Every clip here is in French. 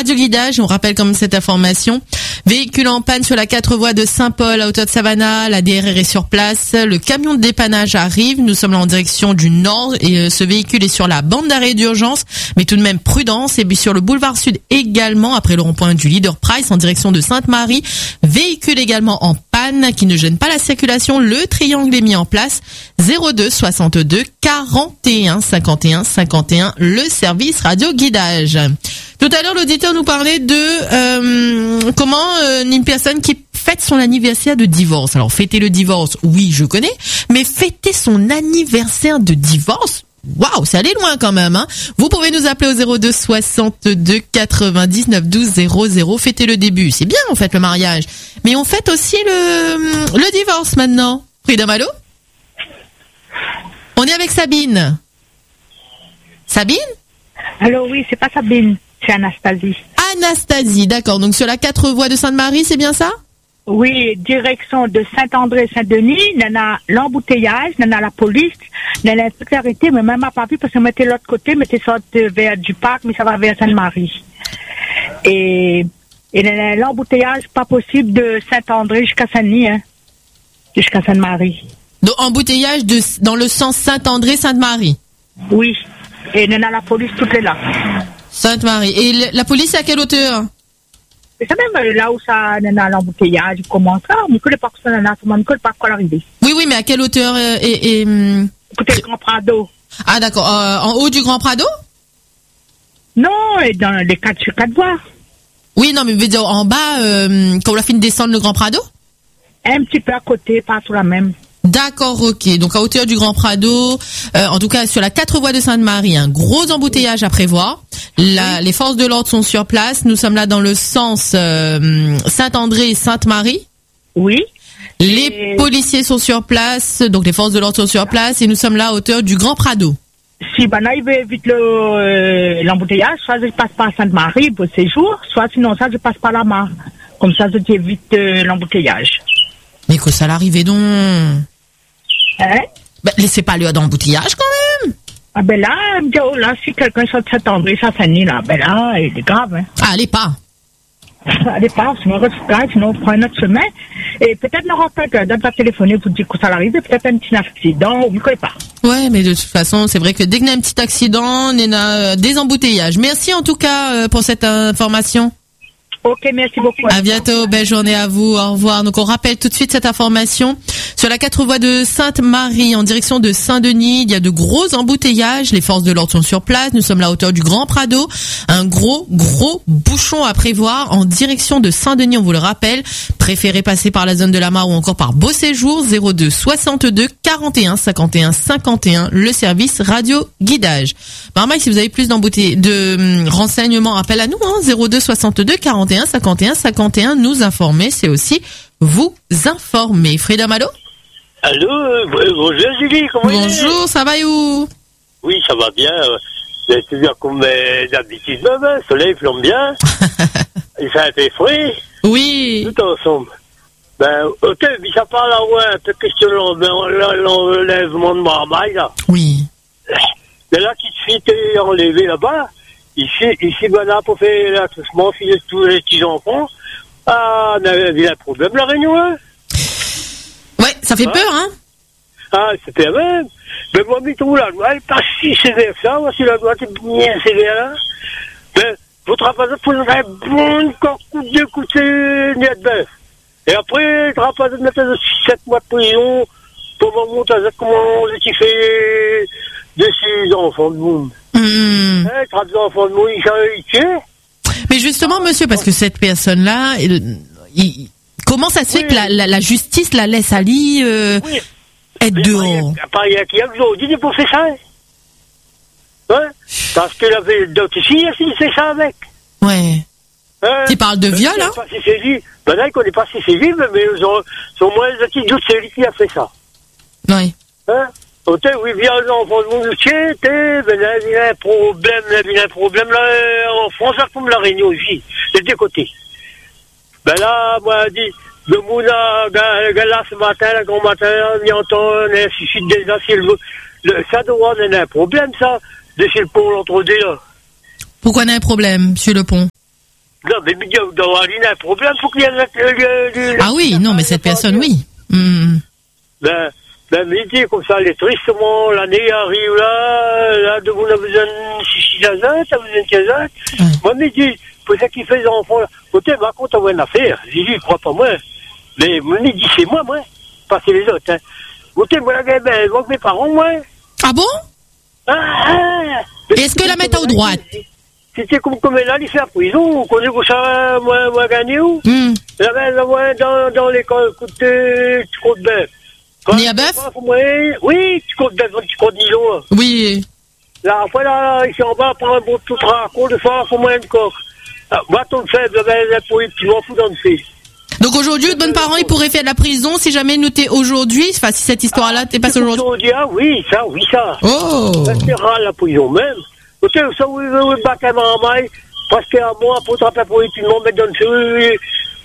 Radio Guidage. On rappelle comme cette information. Véhicule en panne sur la 4 voies de Saint-Paul à hauteur de Savannah. La DRR est sur place. Le camion de dépannage arrive. Nous sommes là en direction du nord et ce véhicule est sur la bande d'arrêt d'urgence. Mais tout de même prudence. Et puis sur le boulevard Sud également, après le rond-point du Leader Price en direction de Sainte-Marie. Véhicule également en panne qui ne gêne pas la circulation. Le triangle est mis en place. 02 62 41 51 51. Le service Radio Guidage. Tout à l'heure, l'auditeur nous parlait de comment une personne qui fête son anniversaire de divorce. Alors, fêter le divorce, oui, je connais, mais fêter son anniversaire de divorce, waouh, c'est allé loin quand même. Hein. Vous pouvez nous appeler au 02 62 99 12 00. Fêter le début, c'est bien, on fête le mariage, mais on fête aussi le divorce maintenant. Frida Malo, on est avec Sabine. Sabine? Alors oui, c'est pas Sabine. C'est Anastasie. Anastasie, d'accord. Donc sur la 4 voies de Sainte-Marie, c'est bien ça? Oui, direction de Saint-André-Saint-Denis, on a l'embouteillage, on a la police, on a toute l'arrêté, mais même pas vu parce qu'on mettait l'autre côté, mettait ça vers du parc, mais ça va vers Sainte-Marie. Et l'embouteillage, pas possible de Saint-André jusqu'à Saint-Denis, hein, jusqu'à Sainte-Marie. Donc embouteillage dans le sens Saint-André-Sainte-Marie? Oui, et on a la police toute est là. Sainte-Marie. Et la police, à quelle hauteur? C'est même là où ça, on a l'embouteillage, comment ça, on ne connaît pas que ça, on ne connaît pas quoi l'arrivée. Oui, mais à quelle hauteur Écoutez, le Grand Prado. Ah, d'accord. En haut du Grand Prado? Non, et dans les 4 sur 4 voies. Oui, non, mais je veux dire, en bas, quand on a fini de descendre le Grand Prado? Un petit peu à côté, pas sur la même. D'accord, ok. Donc à hauteur du Grand Prado, en tout cas sur la 4 voies de Sainte-Marie, un gros embouteillage à prévoir. Les forces de l'ordre sont sur place. Nous sommes là dans le sens Saint-André et Sainte-Marie. Oui. Les policiers sont sur place, donc les forces de l'ordre sont sur place et nous sommes là à hauteur du Grand Prado. Si là il veut éviter l'embouteillage, soit je passe par Sainte-Marie pour séjour, soit sinon ça je passe par la mare. Comme ça je évite l'embouteillage. Mais que ça l'arrivait donc. Hein? Laissez pas aller dans l'embouteillage quand même. Ah là, si quelqu'un sort de Saint-André, ça finit là, là, il est grave. Hein. Ah, allez pas. Allez pas, sinon on prend un autre chemin. Et peut-être n'aura pas de téléphoner pour dire que ça arrive, peut-être un petit accident, on ne connaît pas. Ouais, mais de toute façon, c'est vrai que dès qu'il y a un petit accident, on a des embouteillages. Merci en tout cas pour cette information. Ok, merci beaucoup. À bientôt, belle journée à vous, au revoir. Donc on rappelle tout de suite cette information. Sur la 4 voies de Sainte-Marie, en direction de Saint-Denis, il y a de gros embouteillages. Les forces de l'ordre sont sur place. Nous sommes là à hauteur du Grand Prado. Un gros bouchon à prévoir en direction de Saint-Denis, on vous le rappelle. Préférez passer par la zone de la Mare ou encore par Beau Séjour, 02 62 41 51 51, le service Radio Guidage. Mike, si vous avez plus de renseignements, appel à nous, 02 62 41 51 51, nous informer, c'est aussi vous informer. Frida Malo? Allô, bonjour Julie, comment vous allez? Bonjour, ça va et où? Oui, ça va bien. C'est bien comme d'habitude, le soleil plombe bien. Il fait un peu frais. Oui. Tout ensemble. Ok, mais ça parle là, ouais, un peu question l'enlèvement de marmaille, là. Oui. Mais là, qui se fait enlever là-bas, ici, voilà, pour faire l'accouchement, filer tous les petits enfants. Ah, on avait un problème, la Réunion, hein? Ouais, ça fait peur, hein? Ah, c'était même. Mais moi, mais tout la loi, elle est pas si sévère que ça. Moi, si la loi est bien sévère, là. Mais, votre rapazette, il faudrait un bon coup de coups de nez de bœuf. Et après, le rapazette mettait 7 mois de prison pour me montrer comment j'ai fait de ces enfants de monde. Les enfants de monde, ils tuent. Mais justement, monsieur, parce que cette personne-là, comment ça se fait que la justice la laisse aller être dehors? Il y a qui a aujourd'hui pour faire ça. Hein? Parce qu'il avait d'autres ici, il fait ça avec. Ouais. Tu parles de viol, hein? Ben là, il ne connaît pas si c'est lui, mais au moins, c'est lui qui a fait ça. Oui. Hein? Oui, bien, l'enfant de mon métier, il y a un problème, là, en France, là, comme la Réunion, ici, des deux côtés. Ben là, moi, dit, le mouna, là, ce matin, le grand matin, il entend un suicide déjà, ça doit avoir un problème, ça, de chez le pont, l'entre-deux, là. Pourquoi on a un problème, monsieur Le Pont? Non, mais il doit avoir un problème pour qu'il y ait Ah oui, non, mais cette personne, oui. Ben, mais dit comme ça, les tristement, l'année arrive là, de vous avez besoin de 6 ans, t'as besoin de 15 ans. Moi, mais dit, pour ça qu'il fait les enfants, là, côté, par contre, on a une affaire. J'ai dit, il croit pas moi. Mais, moi, il dit, c'est moi, pas c'est les autres, hein. Côté, moi, la gamme, ben, mes parents, moi. Ah bon? Est-ce que la mettre à droite? C'était comme là, il fait la prison, on connaît pour ça, moi, gagné où? Dans l'école, écoute, tu comptes bien. Ni à bœuf? Oui, tu comptes bien, tu comptes Nilo. Oui. Là, après, là, ici en bas, prendre un bon tout raccord de faire pour moi une coque. Moi, ton faible, pour les petits enfants dans le fait. Donc aujourd'hui, de bons parents, ils pourraient faire de la prison si jamais nous t'es aujourd'hui, enfin, si cette histoire-là t'es passée aujourd'hui. Oui, ça. Oh! Ça, c'est rare, la prison même. Ok, ça, oui, battre un maille, parce qu'à moi, pour tremper pour les petits enfants, mettre dans le feu,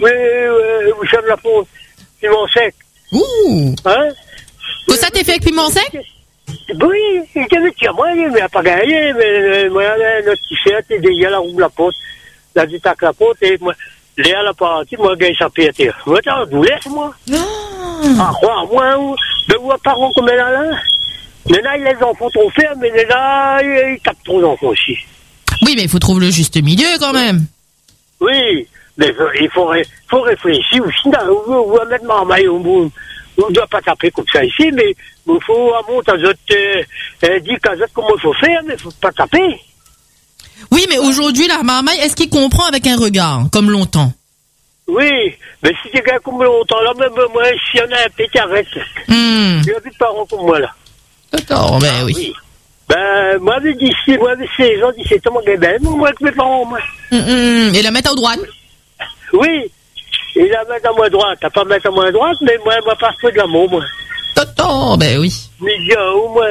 vous savez la peau, piment sec. Ouh! Hein? Que ça t'est fait avec piment sec? Oui, il était venu à moi, mais il n'a pas gagné, mais moi, notre t-shirt, il y a la roue de la porte, la dit à la porte, et moi, Léa l'a parti, moi, je gagne sa pièce. Moi, attends, vous laisse, moi. Non! Ah, quoi, moi, de vous, parents comme elle a là. Mais là, les enfants trop fermes, mais là, ils tapent trop d'enfants aussi. Oui, mais il faut trouver le juste milieu, quand même. Oui, mais il faut réfléchir aussi, on va mettre ma maille au bout. On ne doit pas taper comme ça ici, mais il faut monter à autres, dire qu'à autres comment il faut faire, mais il ne faut pas taper. Oui, mais aujourd'hui, la marmaille, est-ce qu'il comprend avec un regard, comme longtemps? Oui, mais si c'est quelqu'un comme longtemps, là, même moi, s'il y en a un petit, arrête. Il y a plus de parents comme moi, là. D'accord, ben oui. Ben, moi, j'ai 16 ans, 17 ans, moi, avec mes parents, moi. Et la mettre à droite? Oui. Et la mettre à moi droite. T'as pas mettre à moi droite, mais moi, pas de l'amour, moi. Toto, ben oui. Média, ou moi.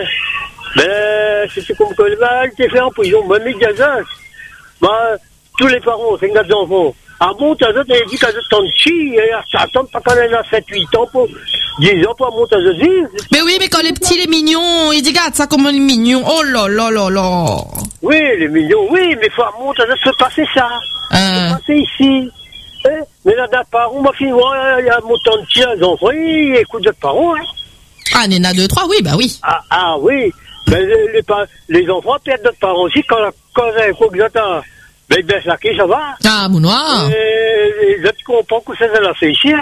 Ben, c'était comme que le mal était fait en prison. Moi, média, ça. Ben, tous les parents, 5 enfants. Ah bon, t'as d'autres, il dit qu'à d'autres, t'en chie, et ça attend pas quand elle a 7-8 ans pour 10 ans pour monter à d'autres. Mais oui, mais quand les petits, les mignons, ils disent, regarde ça comme les mignons. Oh là là là là. Oui, les mignons, oui, mais faut monter à d'autres, faut passer ça. Faut passer ici. Mais là, d'un parent, ma fille, il y a mon tante, les enfants, ils écoutent d'autres parents, hein. Ah, il y en a 2, 3, oui, bah oui. Ah oui. Ben, les enfants perdent d'autres parents aussi quand il faut que j'attends. Ben, bien, ça va. Ah, mon noir. Les autres comprennent que ça l'a fait chier.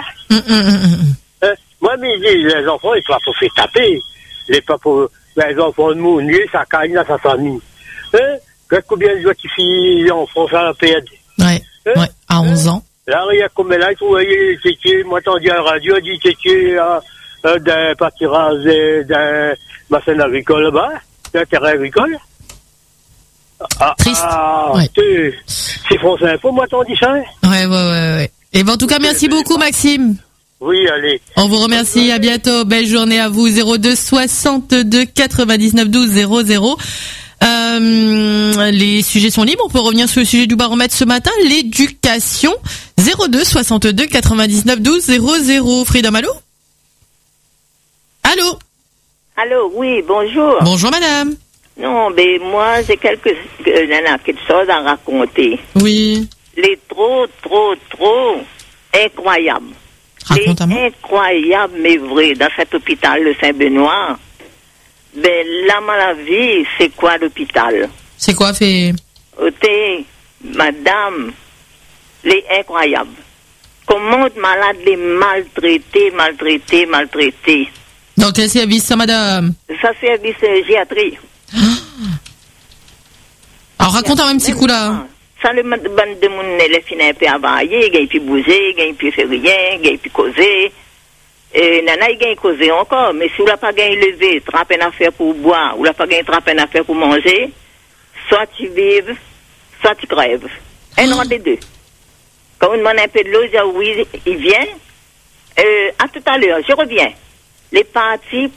Moi, mais les enfants, ils ne sont pas pour faire taper. Les enfants de mon Dieu, ça caille dans sa famille. Combien de gens qui filent en France à la période? Ouais, à 11 ans. Là, il y a comme là, il faut voyez, moi, t'entends à la radio, il dit, d'un pâturage, d'un bassin agricole là-bas, d'un terrain agricole. Triste. Ouais. C'est France Info, moi, t'en dis ça? Ouais. Et ben, en tout cas, merci beaucoup, Maxime. Oui, allez. On vous remercie, à bientôt. Belle journée à vous. 02 62 99 12 00. Les sujets sont libres. On peut revenir sur le sujet du baromètre ce matin, l'éducation. 02 62 99 12 00. Freedom, allô? Allô, oui, bonjour. Bonjour, madame. Non, mais moi, j'ai quelque chose à raconter. Oui. Les trop incroyables. Raconte-moi. Incroyable, mais vrai, dans cet hôpital de Saint-Benoît. Ben, la maladie, c'est quoi l'hôpital? C'est quoi, fait? Madame, les incroyables. Comment malade les maltraités. Dans quel service, ça, madame? Ça, service gériatrie. Alors, raconte un même petit coup, là. Ça, le bande de monde, les finit un peu availlé, il peut bouger, il peut faire rien, il peut causer. Nana, il peut causer encore, mais si vous n'avez pas gagné lever, trapper une affaire pour boire, ou n'avez pas gagné trapper une affaire pour manger, soit tu vives, soit tu crèves. Un an des deux. Quand on demande un peu de l'eau, il dit oui, il vient. À tout à l'heure, je reviens. Les partis.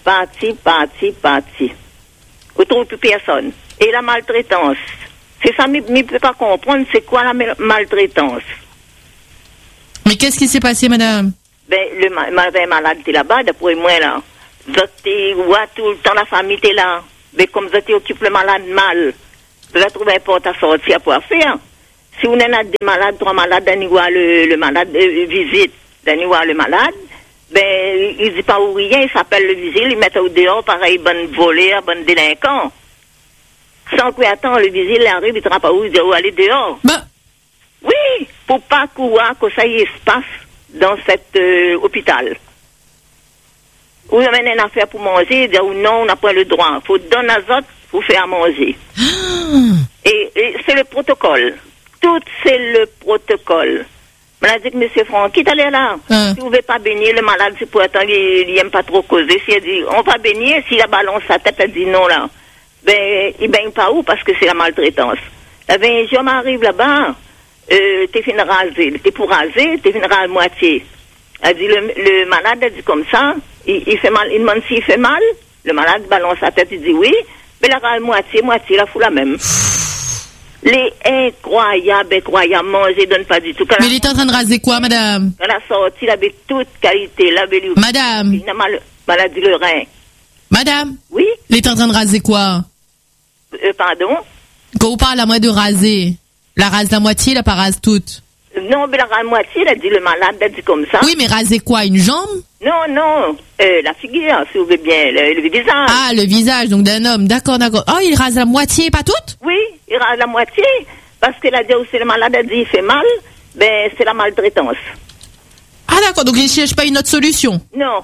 On ne trouve plus personne. Et la maltraitance. C'est ça, mais je ne peux pas comprendre, c'est quoi la maltraitance. Mais qu'est-ce qui s'est passé, madame? Ben, le malade était là-bas, d'après moi, là. Tout le temps, la famille était là. Mais comme vous occupe le malade mal, vous avez trouvé un porte à sortir pour faire. Si on a des malades, 3 malades, on voit le malade, visite, on voit le malade, ben, il dit pas ou rien, il s'appelle le visite, il met au dehors, pareil, bonne voleur, bonne délinquant. Sans qu'il attend, le visite, il arrive, il ne pas où, il dit, où aller dehors. Bah. Oui, pour pas que ça y est, se passe dans cet hôpital. Ou on amène une affaire pour manger, il dit, ou non, on n'a pas le droit. Il faut donner aux autres pour faire manger. Et c'est le protocole. Tout, c'est le protocole. On a dit que M. Francky, t'allais là. Si vous ne voulez pas bénir le malade, c'est pour attendre, il n'aime pas trop causer. Si elle dit, on va bénir, si la balance sa tête, elle dit non là. Ben, il baigne pas où parce que c'est la maltraitance. La ben, je m'arrive là-bas, t'es fin raser, t'es pour raser, t'es fin raser à moitié. Elle dit, le malade, elle dit comme ça, il fait mal, il demande s'il fait mal, le malade balance sa tête, il dit oui, mais la rase moitié, la fout la même. Les incroyables, manger donne pas du tout. Mais il est en train de raser quoi, madame? Elle a sorti, il avait toute qualité, la belle. Madame. Il a maladie le rein. Madame? Oui? Il est en train de raser quoi? Pardon? Quand vous parlez à moi de raser, la rase la moitié, la pas rase toute? Non, mais la rase moitié, elle a dit le malade, elle a dit comme ça. Oui, mais raser quoi? Une jambe? Non, la figure, si vous voulez bien, le visage. Ah, le visage, donc d'un homme, d'accord. Oh, il rase la moitié, pas toute? Oui, il rase la moitié, parce qu'elle a dit aussi le malade, elle a dit il fait mal, ben c'est la maltraitance. Ah d'accord, donc il ne cherche pas une autre solution? Non.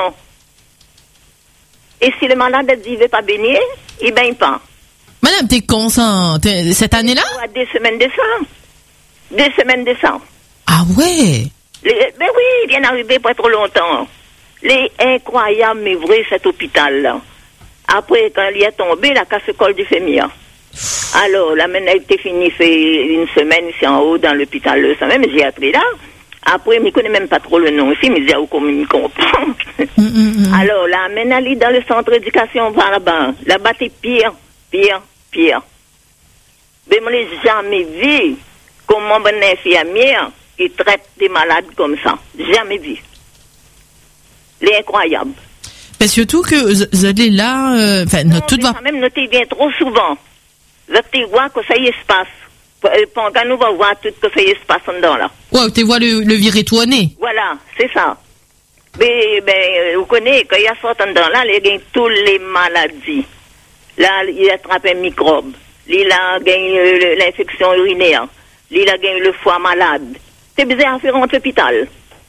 Et si le malade a dit il ne veut pas baigner, il ne baigne pas. Madame, t'es consciente cette année-là? Des semaines de sang. 2 semaines de sang. Ah ouais? Ben oui, il vient d'arriver pas trop longtemps. Les incroyables, mais vrai, cet hôpital-là. Après, quand il est tombé, la casse-colle du fémia. Alors, la mène a été finie, fait une semaine ici en haut, dans l'hôpital, le même j'ai appris là. Après, je ne connais même pas trop le nom ici, mais j'ai comme comprend. Alors, la mène allée dans le centre d'éducation par là-bas. Là-bas, c'est pire. Mais moi, je n'ai jamais vu comment une infirmière qui traite des malades comme ça. Jamais vu. C'est incroyable. Mais surtout que vous allez là, tout va... Quand même, noter bien trop souvent. Vous allez voir que ça y est se passe. Pendant nous va voir tout que ça y est se passe dedans là. Ouais, tu vois le virer tourner. Voilà, c'est ça. Mais, vous connaissez, quand il y a sorti dedans là, il y a toutes les maladies. Là, il attrape un microbe. Il a gagné l'infection urinaire. Il a gagné le foie malade. C'est bizarre à faire entre l'hôpital.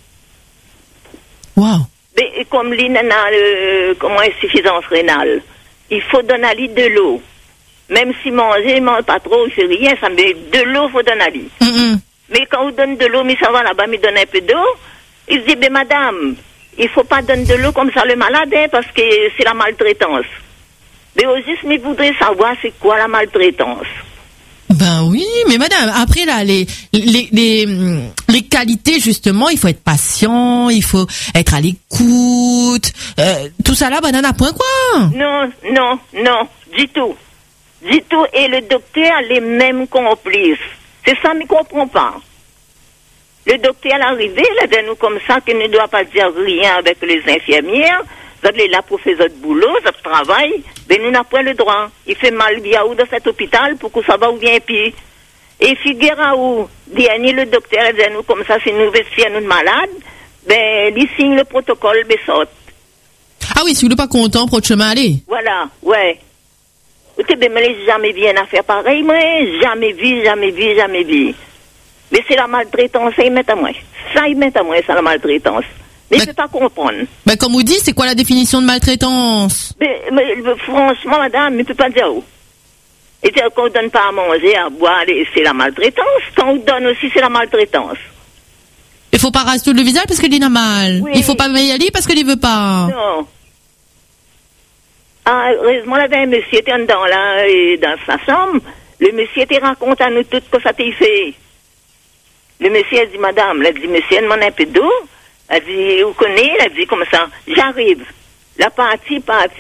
Wow. Mais comme il a insuffisance rénale, il faut donner à lui de l'eau. Même si manger, il mange pas trop, il fait rien, ça met de l'eau, il faut donner à lui. Mais quand on donne de l'eau, mais ça va là-bas, il donne un peu d'eau, il se dit, ben madame, il faut pas donner de l'eau comme ça le malade, hein, parce que c'est la maltraitance. Mais au juste, mais voudrais savoir c'est quoi la maltraitance. Ben oui, mais madame, après là, les qualités justement, il faut être patient, il faut être à l'écoute, tout ça là, banana point quoi. Non, du tout. Et le docteur les mêmes complices. C'est ça, mais comprend pas. Le docteur est arrivé, il a dit nous comme ça qu'il ne doit pas dire rien avec les infirmières. Vous êtes là pour faire votre boulot, votre travail, mais nous n'avons pas le droit. Il fait mal bien où dans cet hôpital pour que ça va ou bien pire. Et figure à où, dernier le docteur a dit nous comme ça, si nous vestions nous malades, ben, il signe le protocole, ben saute. Ah oui, si vous n'êtes pas content pour le chemin aller. Voilà, ouais. Écoutez, ben, mais jamais vu une affaire pareille, moi, jamais vu. Mais c'est la maltraitance, ça, ils mettent à moi. Ça, c'est la maltraitance. Mais je ne peux pas comprendre. Ben, comme vous dites, c'est quoi la définition de maltraitance? Mais franchement, madame, je ne peux pas dire où. Et quand on ne donne pas à manger, à boire, c'est la maltraitance. Quand on donne aussi, c'est la maltraitance. Il ne faut pas raser tout le visage parce qu'il a mal. Oui. Il ne faut pas y aller parce qu'il ne veut pas. Non. Ah, heureusement, il y avait un monsieur qui était dedans, là, et dans sa chambre. Le monsieur était raconte à nous tout ce que ça t'a fait. Le monsieur a dit, madame, il a dit, monsieur, elle demande un peu d'eau. Elle a dit, vous connaissez? Elle a dit, comme ça, j'arrive. La partie.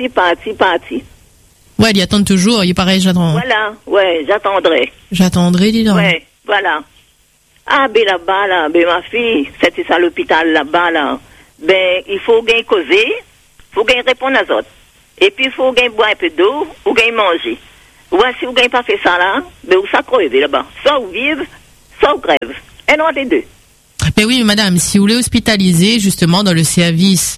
Ouais, il y attend toujours, il est pareil, j'attends. Voilà, ouais, j'attendrai. Dis donc. Ouais, voilà. Ah, ben là-bas, là, ben ma fille, c'était ça l'hôpital là-bas, là. Ben, il faut gagner causer, il faut gagner répondre aux autres. Et puis, il faut gagner boire un peu d'eau, ou gagner manger. Ouais, si vous gagnez pas fait ça là, ben, vous ça crever là-bas. Soit vous vivez, sauf grève. Et non, des deux. Mais oui, madame, si vous voulez hospitaliser, justement, dans le service,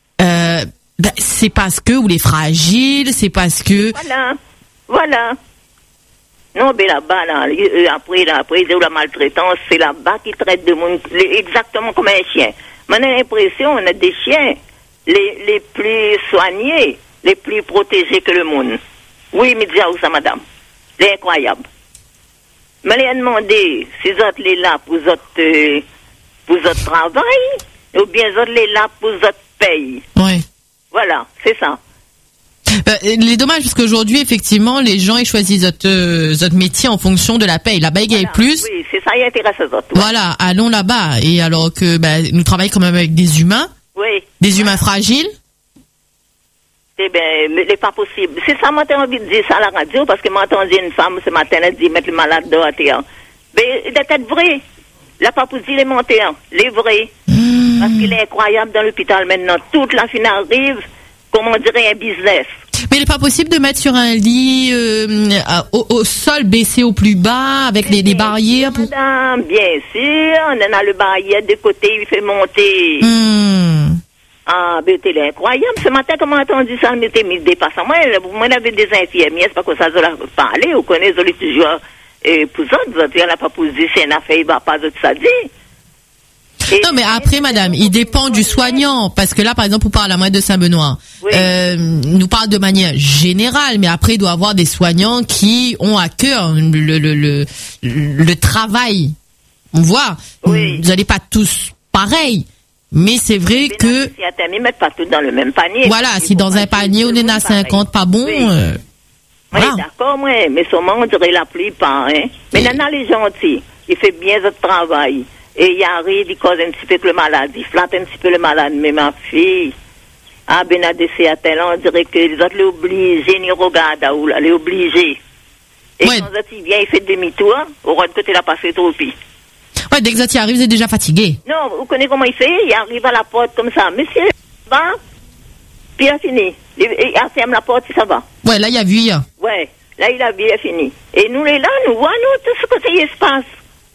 c'est parce que vous êtes fragile, c'est parce que... Voilà. Non, mais là-bas, après, la maltraitance, c'est là-bas qu'ils traitent de monde exactement comme un chien. On a l'impression, on a des chiens les plus soignés, les plus protégés que le monde. Oui, mais déjà où ça, madame? C'est incroyable. Mais les demandé si vous êtes là pour votre travail, ou bien vous êtes là pour votre paye. Oui. Voilà, c'est ça. Les dommages, parce qu'aujourd'hui, effectivement, les gens, ils choisissent votre métier en fonction de la paye. Là-bas, ils gagnent plus. Oui, c'est ça, il intéresse aux autres. Voilà, allons là-bas. Et alors que, nous travaillons quand même avec des humains. Oui. Des humains fragiles. Eh bien, c'est pas possible. C'est ça, moi, j'ai envie de dire ça à la radio, parce que moi, j'ai entendu une femme ce matin, elle dit, mettre le malade dehors à terre. Mais, il doit être vrai. La papousie, les montées, les vrais. Parce qu'il est incroyable dans l'hôpital maintenant. Toute la fin arrive, comme on dirait, un business. Mais il n'est pas possible de mettre sur un lit au sol baissé au plus bas avec les barrières pour... Madame, bien sûr, on a le barrière de côté, il fait monter. Ah, ben, c'est incroyable. Ce matin, comme on a entendu ça, on était mis dépassant. Moi, j'avais des infirmières, c'est pas que ça, je leur parlais, ou connaissez, je les toujours, pour ça, on n'a pas posé, c'est une affaire, il va pas de ça dire. Non, mais après, madame, il dépend du soignant. Parce que là, par exemple, pour parler à la moelle de Saint-Benoît, nous parle de manière générale, mais après, il doit y avoir des soignants qui ont à cœur le travail. On voit. Oui. Vous n'allez pas tous pareil. Mais c'est vrai que... Si ils mettent pas tout dans le même panier. Voilà, si dans un panier, on est à 50, pas bon... Oui. Voilà. Oui, d'accord, mais sûrement, on dirait la plupart, hein. Mais Nana, les gentils, il fait bien votre travail. Et il arrive, il cause un petit peu que le malade, il flatte un petit peu le malade. Mais ma fille, Benadessé à tel, on dirait que les autres l'obligent, ni regardent à où là, les obligés. Et quand il vient, il fait demi-tour, au roi de côté, il a passé trop pis. Ouais, dès que ça y arrive, vous êtes déjà fatigué. Non, vous connaissez comment il fait? Il arrive à la porte comme ça. Monsieur, va, puis il a fini. Il ferme la porte, ça va. Ouais, là, il a vu hier. Ouais, là, il a vu, il a fini. Et nous, là, nous voyons tout ce que ça y se passe.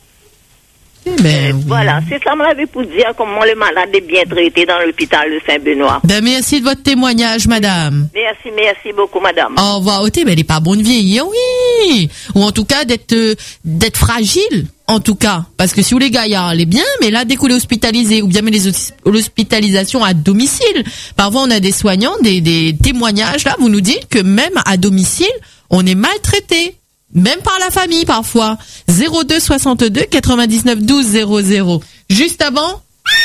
Voilà, c'est ça, m'avait pour dire comment le malade est bien traité dans l'hôpital de Saint-Benoît. Merci de votre témoignage, madame. Merci beaucoup, madame. Au revoir. Mais elle n'est pas bonne vieillir, oui. Ou en tout cas, d'être fragile, en tout cas. Parce que si vous les gaillards, elle est bien, mais là, dès qu'on est hospitalisé, ou bien même l'hospitalisation à domicile, parfois on a des soignants, des témoignages, là, vous nous dites que même à domicile, on est maltraité. Même par la famille, parfois. 02 62 99 12 00. Juste avant.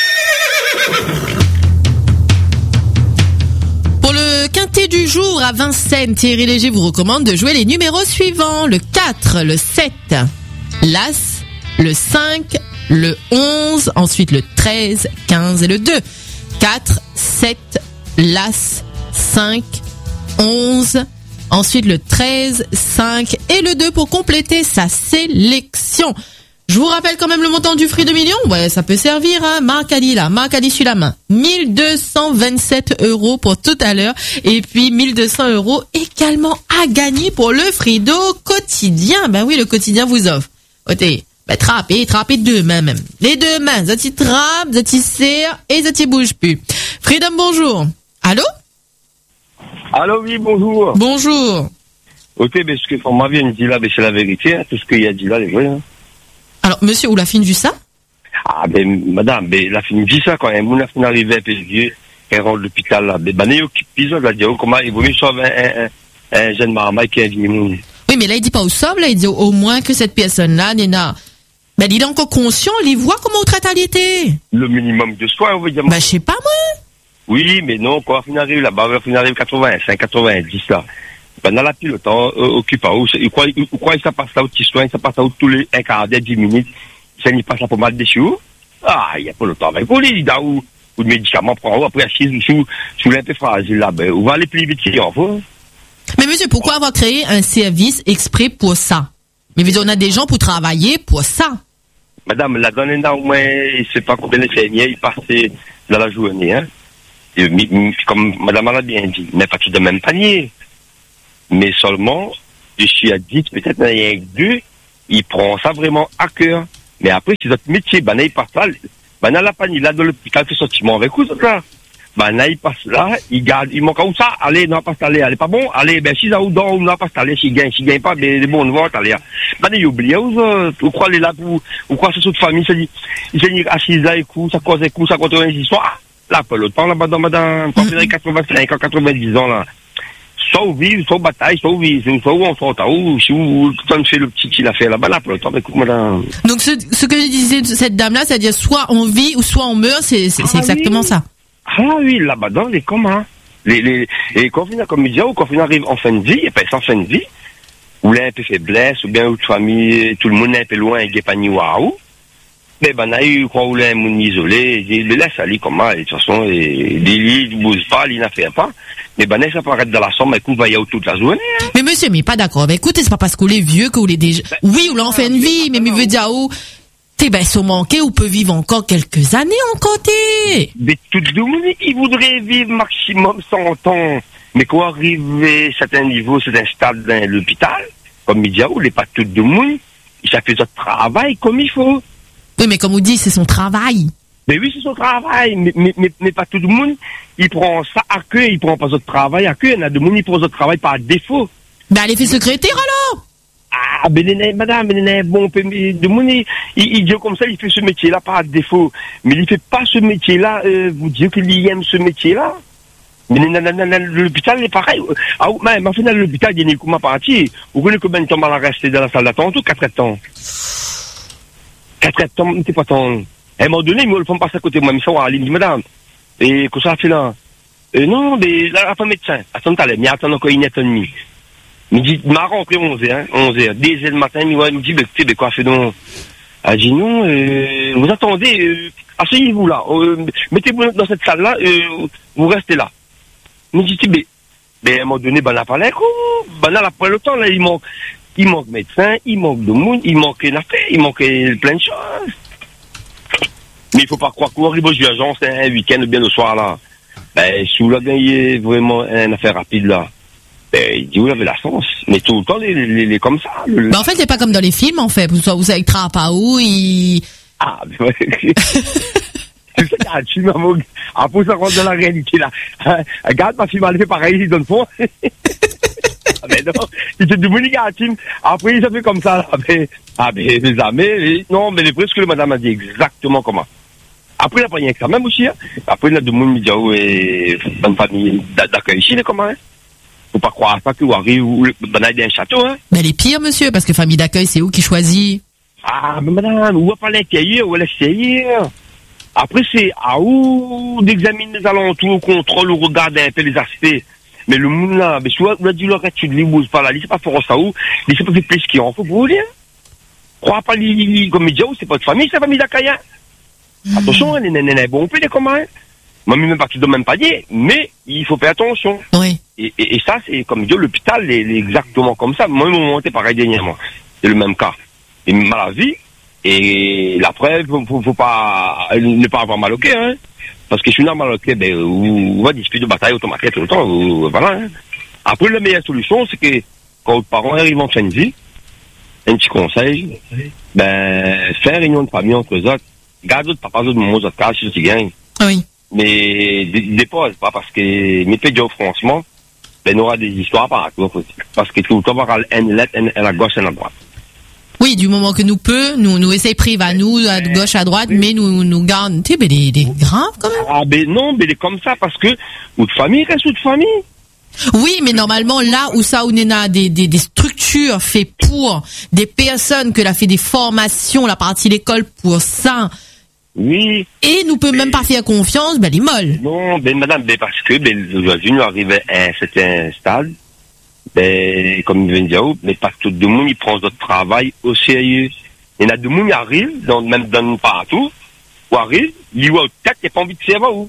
Pour le quintet du jour à Vincennes, Thierry Léger vous recommande de jouer les numéros suivants. Le 4, le 7, l'As, le 5, le 11, ensuite le 13, 15 et le 2. 4, 7, l'As, 5, 11, ensuite le 13, 5 et le 2 pour compléter sa sélection. Je vous rappelle quand même le montant du prix de million. Ouais, ça peut servir, hein. Marc Ali sur la main. 1227 € pour tout à l'heure. Et puis 1200 € également à gagner pour le Frido quotidien. Ben oui, le quotidien vous offre. Otez, trappez deux mains même. Les deux mains, zati trappe, zati serre et zati bouge plus. Freedom, bonjour. Allô? Allô, oui, bonjour. Bonjour. Ok, mais ce que pour moi vient dit là, c'est la vérité, hein. Tout ce qu'il a dit là, c'est vrai, hein. Alors, monsieur, où la fin vu ça? Ah, madame, la fin vu ça, quand un moun arrivé à Pézier, et rentre l'hôpital là, néo qui pise, là, dire, comment il vaut mieux sauver un jeune marmaille qui est venu. Oui, mais là, il dit pas au somme, là, il dit au moins que cette personne-là, Nena, il est encore conscient, il voit comment on traite à l'été. Le minimum de soins, on veut dire. Je sais pas, moi. Oui, mais non, quand on arrive là-bas, on arrive 85, 90, là. Dans la pile, le temps occupe à où, quoi, ça passe là, au petit soin, ça passe là, tous les un quart d'heure, 10 minutes, ça n'y passe là pour mal dessus. Ah, il n'y a pas le temps avec vous, les là où le médicament prend, après, assise sous l'un peu fragile là, on va aller plus vite qu'il y a, Mais monsieur, pourquoi avoir créé un service exprès pour ça? Mais on a des gens pour travailler pour ça. Madame, la donne là, au moins, c'est pas combien de seigneurs, il passe dans la journée, hein. Et, comme madame l'a bien dit, mais pas tout de même panier. Mais seulement, je suis à 10, peut-être il y a 2, il prend ça vraiment à cœur. Mais après, c'est notre métier, ben, là, il passe là, ben, là, la panier, là, dans l'hôpital, fait sentiment avec vous, là. Ben, là, il passe là, il garde, il manque où ça, allez, non, pas aller, allez, pas bon, allez, ben, si ça ou dans, non, pas aller, s'il gagne pas, ben, bon, on va, allez, ben, il oublie, ou quoi, il est là pour, ou quoi, c'est toute famille, il s'est dit, assis là, écoute, ça cause, ça compte une histoire, là, pas l'autre temps, là, madame, quand il a 85 ans, 90 ans, là, soit au vivre, soit au bataille, soit au vivre, soit où on sort, où, tout on fait le petit qu'il a fait là-bas, là, pas l'autre temps, écoute, madame. Donc, ce que disait cette dame-là, c'est-à-dire, soit on vit, ou soit on meurt, c'est exactement ça. Ah oui, là-bas, dans les communs. Et quand on comme il dit, ou quand on arrive en fin de vie, et puis en fin de vie, ou là, un peu faiblesse, ou bien, ou de famille, tout le monde est un peu loin, et pas ni waouh. Mais ben, là, quand on est un monde isolé, il laisse aller comment, de toute façon, il ne bouge pas, il n'a fait pas. Mais ben, ça peut être dans la somme, écoute, va y avoir toute la journée. Hein. Mais monsieur, mais pas d'accord. Écoutez, c'est pas parce qu'on est vieux qu'on est déjà, oui, ou là, on fait une vie, mais veut dire, ben, si on manquait, on peut vivre encore quelques années en côté. Mais tout le monde, il voudrait vivre maximum 100 ans. Mais quand arrive à certains niveaux, certains stades dans l'hôpital, comme il dit, il n'est pas tout le monde, il fait son travail comme il faut. Oui, mais comme on dit, c'est son travail. Mais oui, c'est son travail, mais pas tout le monde, il prend ça à cœur, il prend pas son travail à cœur, il y en a de monde, il prend son travail par défaut. Ben, allez faire secrétaire alors. Ah, madame, bon, de mon, il dit comme ça, il fait ce métier-là par défaut. Mais il fait pas ce métier-là, vous dites qu'il aime ce métier-là. Mais l'hôpital est pareil. Ah, mais en fait, l'hôpital, il y a une partie. Vous connaissez combien de temps on va rester dans la salle d'attente ou 4 temps? 4 temps, c'est pas tant. À un moment donné, ils me le font passer à côté de moi, mais ça va aller, madame. Et que ça fait là? Non, mais là, pas médecin. Attends, mais attends encore une heure et demie. Il me dit, m'a rentré 11h, 11h. 2h du matin, il me dit, ben, quoi, fait donc? Elle dit, non, vous attendez, asseyez-vous là, mettez-vous dans cette salle-là, vous restez là. Il me dit, ben, à un moment donné, ben, n'a pas l'air, ben, là, après le temps, là, il manque médecin, il manque de monde, il manque une affaire, il manque plein de choses. Mais il faut pas croire qu'on arrive aux urgences, un week-end, bien le soir, là. Ben, si vous avez gagné vraiment une affaire rapide, là. Il dit, vous avez la chance. Mais tout le temps, les comme ça. Ben, en fait, c'est pas comme dans les films, en fait. Vous avez Trapaou, Ah, mais ouais. C'est ça, tu m'as après, ça rentre dans la réalité, là. Regarde, ma fille m'a fait pareil, il donne fond. Mais non, il te demande, team. Après, ça fait comme ça, là. Mais, mes amis, non, mais les presque, le madame a dit exactement comment. Après, il n'a pas rien que ça, même aussi, hein. Après, il a demandé, il dit, et bonne famille d'accueil ici, comment, hein. Faut pas croire à ça que vous arrivez ou dans un château, hein. Mais les pires, monsieur, parce que famille d'accueil, c'est où qui choisit? Ah, mais madame, où va pas l'intérieur, ou à l'extérieur? Après, c'est à où d'examiner les alentours, contrôle ou regarder un peu les aspects. Mais le monde là, mais soit, on a dit, là, tu ne bouges pas là, il sait pas faire ça où, il sait pas faire plus qu'il en faut pour vous dire. Crois pas, comme il dit, c'est pas de famille, c'est la famille d'accueil, hein. Attention, bon, on peut les comment, hein. Moi, même pas, tu dois même pas dire, mais il faut faire attention. Oui. Et ça, c'est comme Dieu, l'hôpital est exactement comme ça. Moi, mon monté pareil dernièrement. C'est le même cas. Et maladie, et la preuve, faut pas, ne pas avoir mal au cœur, hein. Parce que si on a mal au cœur, ben, on va discuter de bataille automatique tout le temps, voilà, hein. Après, la meilleure solution, c'est que, quand vos parents arrivent en fin de vie, un petit conseil, ben, faire réunion de famille entre eux autres, garde d'autres papas, d'autres mamans, d'autres cas, si tu gagnes. Oui. Mais, dépose pas, parce que, mais peut-dire franchement, ben, on aura des histoires partout, parce que tout le temps, on aura une lettre, à la gauche et à la droite. Oui, du moment que nous essayons prive à nous, à gauche, à droite, mais nous garde, tu sais, mais des graves, quand même. Ah, ben, non, mais c'est comme ça, parce que, ou de famille reste ou de famille. Oui, mais normalement, là où ça, on a des structures faites pour des personnes que l'a fait des formations, la partie de l'école pour ça. Oui. Et nous peut même pas faire confiance, ben, les molles. Non, ben, madame, ben, parce que, ben, aujourd'hui, nous arrivons à un certain stade, ben, comme il vient de dire, mais pas tout le monde, il prend notre travail au sérieux. Il y en a de monde qui arrivent, même dans partout, ou arrive, il voit peut-être qu'il n'a pas envie de faire, où.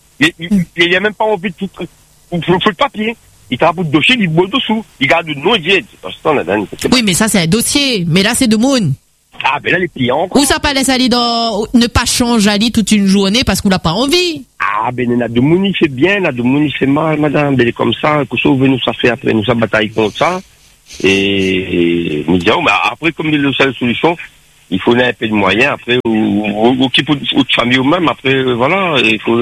Il a même pas envie de tout, le papier. Il travaille pour le dossier, il boit dessous. Il garde le nom, il dit, oui, mais ça, c'est un dossier. Mais là, c'est de monde. Ah, ben là, les clients. Ou ça pas laisse aller ne pas changer aller toute une journée parce qu'on n'a pas envie. Ah, ben, il y a de monde, il fait bien, il y a de monde, il fait mal, madame. Ben, comme ça, que ça, nous, ça fait après, nous, ça bataille contre ça. Et, nous disons, mais après, comme il y a la seule solution, il faut un peu de moyens après, ou qui pour de famille ou même après, voilà, il faut,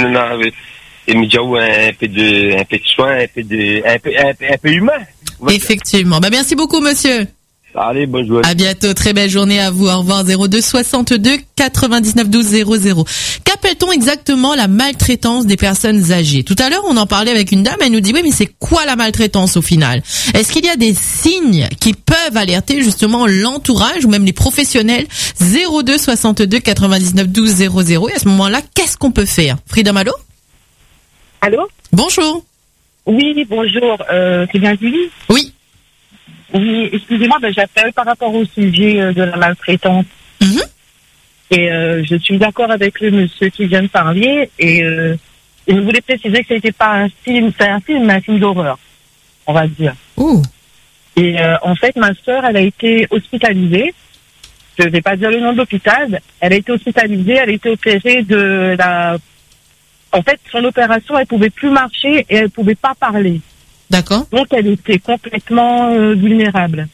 et médias ou un peu de soin, un peu humain. Effectivement. Bah, merci beaucoup, monsieur. Allez, bonne journée. À bientôt. Très belle journée à vous. Au revoir. 02 62 99 12 00. Qu'appelle-t-on exactement la maltraitance des personnes âgées? Tout à l'heure, on en parlait avec une dame. Elle nous dit, oui, mais c'est quoi la maltraitance au final? Est-ce qu'il y a des signes qui peuvent alerter justement l'entourage ou même les professionnels? 02 62 99 12 00. Et à ce moment-là, qu'est-ce qu'on peut faire? Frida Malo? Allô? Bonjour. Oui, bonjour. C'est bien Julie? Oui. Oui, excusez-moi, j'appelle par rapport au sujet de la maltraitance. Mhm. Et je suis d'accord avec le monsieur qui vient de parler. Et je voulais préciser que c'était pas un film, c'est un film, mais un film d'horreur, on va dire. Ouh. Et en fait, ma sœur, elle a été hospitalisée. Je ne vais pas dire le nom de l'hôpital. Elle a été hospitalisée, elle a été opérée de la... En fait, son opération, elle pouvait plus marcher et elle pouvait pas parler. D'accord. Donc, elle était complètement vulnérable.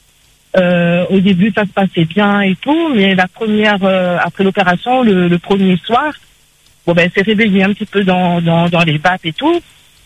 Au début, ça se passait bien et tout, mais la première, après l'opération, le premier soir, elle s'est réveillée un petit peu dans les vapes et tout.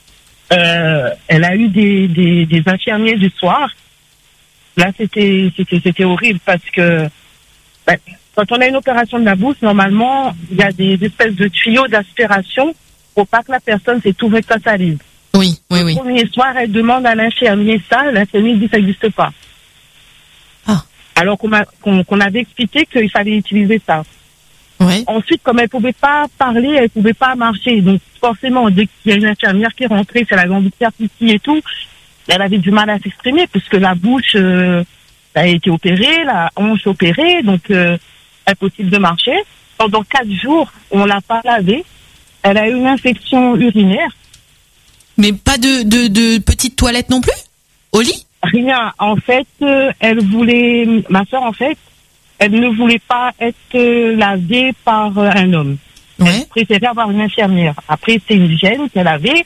Elle a eu des infirmiers du soir. Là, c'était horrible parce que quand on a une opération de la bouche, normalement, il y a des espèces de tuyaux d'aspiration pour pas que la personne s'étouffe avec sa salive. Oui. Le premier soir, elle demande à l'infirmier ça, l'infirmier dit que ça n'existe pas. Ah. Alors qu'on avait expliqué qu'il fallait utiliser ça. Ouais. Ensuite, comme elle pouvait pas parler, elle pouvait pas marcher. Donc, forcément, dès qu'il y a une infirmière qui est rentrée, c'est la gambitière ici et tout, elle avait du mal à s'exprimer puisque la bouche a été opérée, la hanche opérée, donc impossible de marcher. Pendant 4 jours, on l'a pas lavée. Elle a eu une infection urinaire. Mais pas de petite toilette non plus? Au lit? Rien. En fait, ma sœur, en fait, elle ne voulait pas être lavée par un homme. Ouais. Elle préférait avoir une infirmière. Après, c'est une gêne qu'elle avait.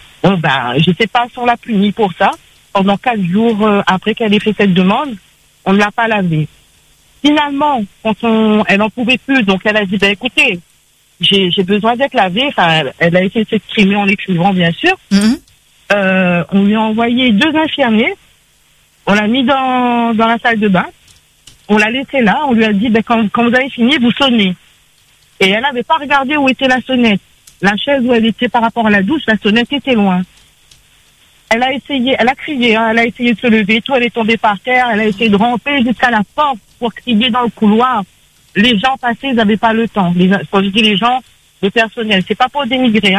Je sais pas si on l'a punie pour ça. Pendant 4 jours après qu'elle ait fait cette demande, on ne l'a pas lavée. Finalement, quand elle en pouvait plus, donc elle a dit, écoutez, j'ai besoin d'être lavée. Enfin, elle a essayé de s'exprimer en écrivant, bien sûr. Mm-hmm. On lui a envoyé 2 infirmiers. On l'a mis dans la salle de bain. On l'a laissé là. On lui a dit, quand vous avez fini, vous sonnez. Et elle n'avait pas regardé où était la sonnette. La chaise où elle était par rapport à la douche, la sonnette était loin. Elle a essayé, elle a crié, elle a essayé de se lever, tout, elle est tombée par terre, elle a essayé de ramper jusqu'à la porte pour crier dans le couloir. Les gens passés, ils n'avaient pas le temps. Quand je dis les gens, le personnel, c'est pas pour dénigrer,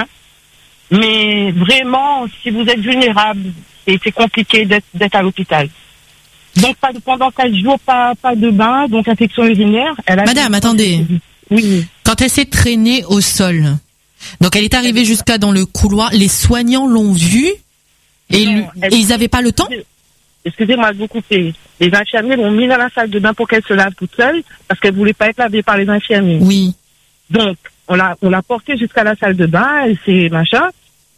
mais vraiment, si vous êtes vulnérable, c'est compliqué d'être à l'hôpital. Donc pendant 4 jours, pas de bain, donc infection urinaire. Madame, attendez. Oui. Quand elle s'est traînée au sol, donc elle est arrivée jusqu'à dans le couloir, les soignants l'ont vue et ils n'avaient pas le temps? Excusez-moi de vous couper. Les infirmiers l'ont mis dans la salle de bain pour qu'elle se lave toute seule parce qu'elle voulait pas être lavée par les infirmiers. Oui. Donc, on l'a portée jusqu'à la salle de bain, elle s'est machin.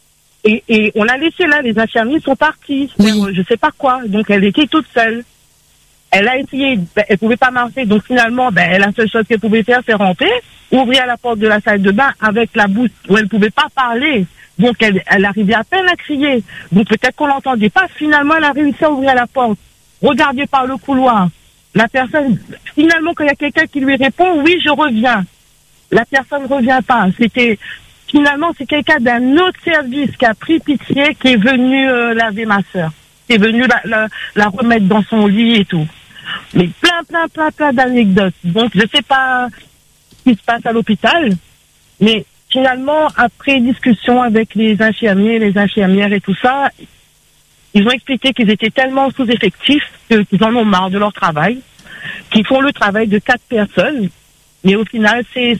Et on l'a laissée là, les infirmiers sont partis. Oui. Je sais pas quoi. Donc, elle était toute seule. Elle a essayé, elle pouvait pas marcher. Donc, finalement, la seule chose qu'elle pouvait faire, c'est ramper, ouvrir la porte de la salle de bain avec la bouche où elle pouvait pas parler. Donc, elle arrivait à peine à crier. Donc, peut-être qu'on l'entendait pas. Finalement, elle a réussi à ouvrir la porte. Regarder par le couloir. La personne, finalement, quand il y a quelqu'un qui lui répond, oui, je reviens. La personne ne revient pas. Finalement, c'est quelqu'un d'un autre service qui a pris pitié, qui est venu laver ma sœur. Qui est venu la remettre dans son lit et tout. Mais plein d'anecdotes. Donc, je sais pas ce qui se passe à l'hôpital, mais finalement, après discussion avec les infirmiers, les infirmières et tout ça, ils ont expliqué qu'ils étaient tellement sous-effectifs qu'ils en ont marre de leur travail, qu'ils font le travail de 4 personnes, mais au final, c'est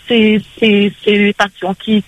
les patients qui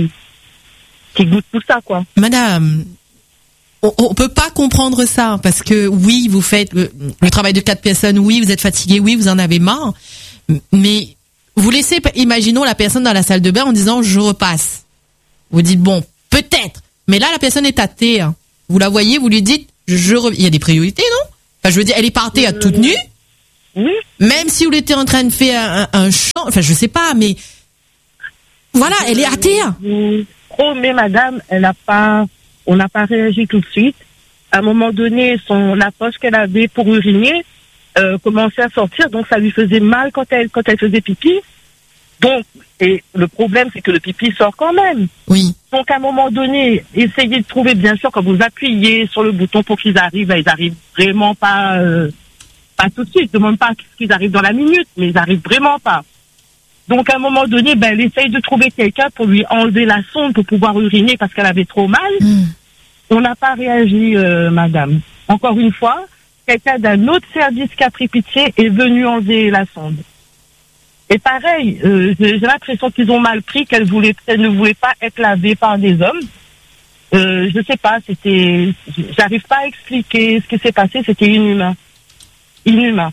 goûtent tout ça, quoi. Madame, on peut pas comprendre ça, parce que oui, vous faites le travail de 4 personnes, oui, vous êtes fatigué, oui, vous en avez marre, mais vous laissez, imaginons la personne dans la salle de bain en disant je repasse. Vous dites bon, peut-être, mais là la personne est à terre. Vous la voyez, vous lui dites il y a des priorités, non? Enfin, je veux dire, elle est par terre toute nue. Oui. Même si vous étiez en train de faire un chant, enfin je sais pas, mais voilà, elle est à terre. Mais madame, on n'a pas réagi tout de suite. À un moment donné, la poche qu'elle avait pour uriner commençait à sortir, donc ça lui faisait mal quand elle faisait pipi. Donc, et le problème, c'est que le pipi sort quand même. Oui. Donc, à un moment donné, essayez de trouver, bien sûr, quand vous appuyez sur le bouton pour qu'ils arrivent, ils arrivent vraiment pas tout de suite. Je demande pas qu'ils arrivent dans la minute, mais ils arrivent vraiment pas. Donc, à un moment donné, elle essaye de trouver quelqu'un pour lui enlever la sonde pour pouvoir uriner parce qu'elle avait trop mal. On n'a pas réagi, madame. Encore une fois, quelqu'un d'un autre service qui a pris pitié est venu enlever la sonde. Et pareil, j'ai l'impression qu'ils ont mal pris, qu'elle ne voulait pas être lavée par des hommes. Je sais pas, j'arrive pas à expliquer ce qui s'est passé, c'était inhumain. Inhumain.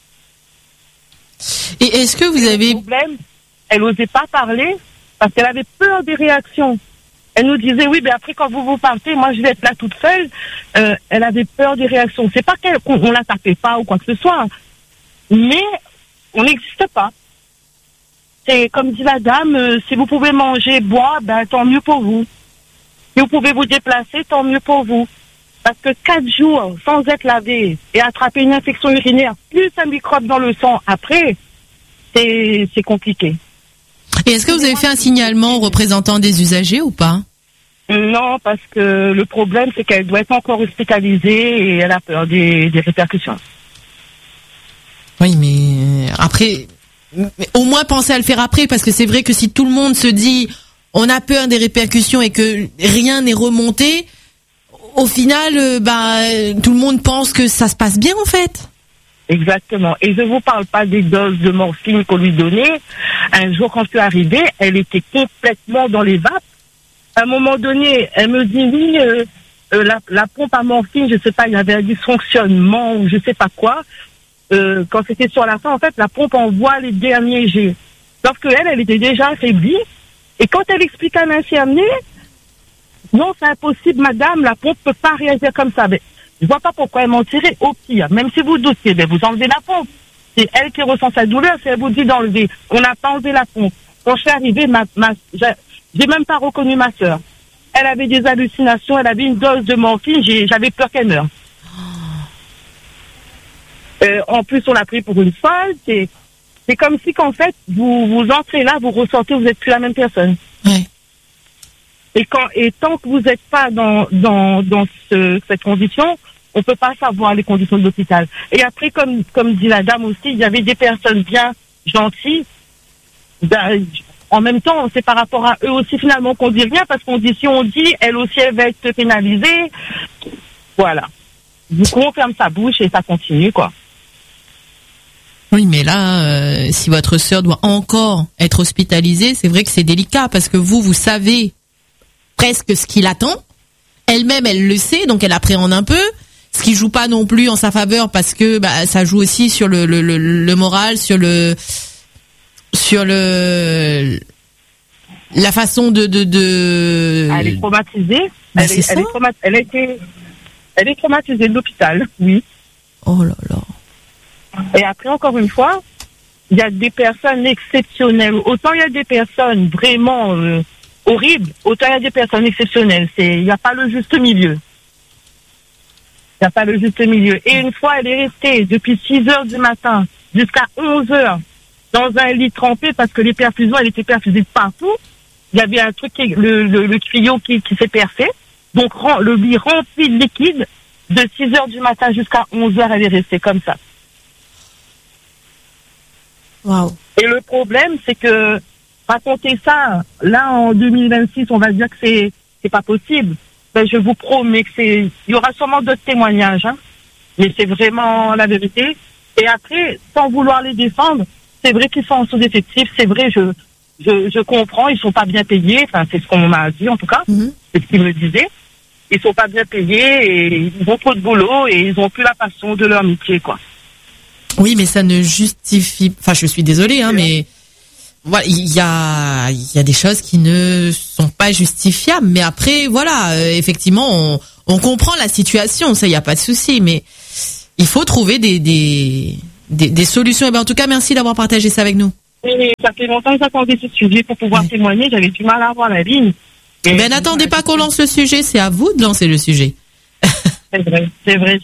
Et est-ce que vous avez... Le problème, elle osait pas parler parce qu'elle avait peur des réactions. Elle nous disait, oui, mais après, quand vous partez, moi, je vais être là toute seule. Elle avait peur des réactions. C'est pas qu'on la tapait pas ou quoi que ce soit, mais on n'existe pas. C'est comme dit la dame, si vous pouvez manger, boire, tant mieux pour vous. Si vous pouvez vous déplacer, tant mieux pour vous. Parce que 4 jours sans être lavé et attraper une infection urinaire, plus un microbe dans le sang après, c'est compliqué. Et est-ce que vous avez fait un signalement aux représentants des usagers ou pas? Non, parce que le problème, c'est qu'elle doit être encore hospitalisée et elle a peur des répercussions. Oui, mais après... Mais au moins penser à le faire après, parce que c'est vrai que si tout le monde se dit on a peur des répercussions et que rien n'est remonté, au final, tout le monde pense que ça se passe bien en fait. Exactement. Et je vous parle pas des doses de morphine qu'on lui donnait. Un jour, quand je suis arrivée, elle était complètement dans les vapes. À un moment donné, elle me dit oui, la pompe à morphine, je sais pas, il y avait un dysfonctionnement ou je sais pas quoi. Quand c'était sur la fin, en fait, la pompe envoie les derniers jets. Sauf que elle était déjà affaiblie. Et quand elle explique à l'infirmier, non, c'est impossible, madame, la pompe peut pas réagir comme ça. Mais je vois pas pourquoi elle mentirait. Au pire, même si vous doutez, vous enlevez la pompe. C'est elle qui ressent sa douleur, si elle vous dit d'enlever. On n'a pas enlevé la pompe. Quand je suis arrivée, j'ai même pas reconnu ma sœur. Elle avait des hallucinations, elle avait une dose de morphine, j'avais peur qu'elle meure. En plus, on l'a pris pour une folle. C'est comme si qu'en fait, vous entrez là, vous ressentez, vous n'êtes plus la même personne. Ouais. Et tant que vous n'êtes pas dans cette condition, on peut pas savoir les conditions de l'hôpital. Et après, comme dit la dame aussi, il y avait des personnes bien gentilles. En même temps, c'est par rapport à eux aussi finalement qu'on dit rien, parce qu'on dit si on dit, elle aussi elle va être pénalisée. Voilà. Du coup, on ferme sa bouche et ça continue, quoi. Oui, mais là, si votre sœur doit encore être hospitalisée, c'est vrai que c'est délicat parce que vous savez presque ce qui l'attend. Elle-même, elle le sait, donc elle appréhende un peu. Ce qui joue pas non plus en sa faveur parce que ça joue aussi sur le moral, sur la façon de... Elle est traumatisée. Elle est traumatisée de l'hôpital, oui. Oh là là. Et après, encore une fois, il y a des personnes exceptionnelles. Autant il y a des personnes vraiment horribles, autant il y a des personnes exceptionnelles. Il n'y a pas le juste milieu. Il n'y a pas le juste milieu. Et une fois, elle est restée depuis 6 heures du matin jusqu'à 11 heures dans un lit trempé parce que les perfusions, elle était perfusée de partout. Il y avait un truc, le tuyau qui s'est percé. Donc, le lit rempli de liquide, de 6 heures du matin jusqu'à 11 heures, elle est restée comme ça. Waouh. Et le problème, c'est que raconter ça, là, en 2026, on va dire que c'est pas possible. Ben, je vous promets que il y aura sûrement d'autres témoignages, hein. Mais c'est vraiment la vérité. Et après, sans vouloir les défendre, c'est vrai qu'ils sont en sous-effectif, c'est vrai, je comprends, ils sont pas bien payés, enfin, c'est ce qu'on m'a dit, en tout cas. C'est ce qu'ils me disaient. Ils sont pas bien payés et ils ont trop de boulot et ils ont plus la passion de leur métier, quoi. Oui, mais ça ne justifie... Enfin, je suis désolée, hein, mais... Voilà, il y a des choses qui ne sont pas justifiables. Mais après, voilà, effectivement, on comprend la situation, ça, il n'y a pas de souci. Mais il faut trouver des des solutions. Et ben en tout cas, merci d'avoir partagé ça avec nous. Et ça fait longtemps que j'attendais ce sujet pour pouvoir témoigner. J'avais du mal à avoir la ligne. Ben n'attendez pas qu'on lance le sujet, c'est à vous de lancer le sujet. C'est vrai,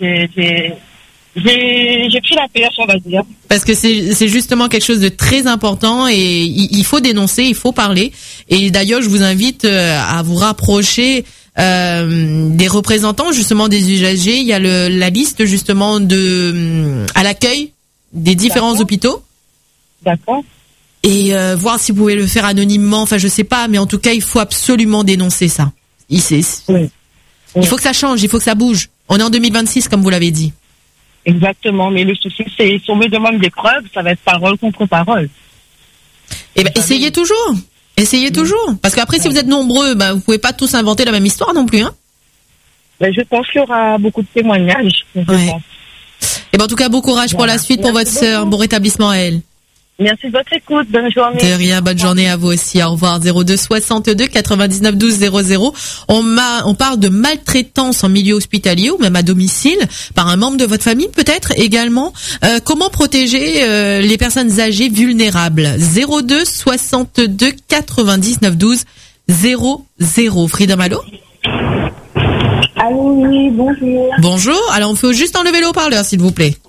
j'ai pris la pêche, on va dire. Parce que c'est justement quelque chose de très important et il faut dénoncer, il faut parler. Et d'ailleurs, je vous invite à vous rapprocher des représentants justement des usagers. Il y a la liste justement à l'accueil des différents hôpitaux. D'accord. Et voir si vous pouvez le faire anonymement. Enfin, je sais pas, mais en tout cas, il faut absolument dénoncer ça. Il faut que ça change, il faut que ça bouge. On est en 2026, comme vous l'avez dit. Exactement, mais le souci, c'est si on me demande des preuves, ça va être parole contre parole. Eh ben, essayez toujours. Essayez toujours. Parce qu'après, si vous êtes nombreux, ben, vous pouvez pas tous inventer la même histoire non plus, hein. Ben, je pense qu'il y aura beaucoup de témoignages. Et ben, en tout cas, bon courage pour la suite, pour votre sœur. Bon rétablissement à elle. Merci de votre écoute. Bonne journée. De rien, bonne journée à vous aussi. Au revoir. 02 62 99 12 00. On parle de maltraitance en milieu hospitalier ou même à domicile par un membre de votre famille peut-être également. Comment protéger les personnes âgées vulnérables? 02 62 99 12 00. Freedom, allô? Allô, oui, bonjour. Bonjour. Alors, on peut juste enlever le haut-parleur, s'il vous plaît.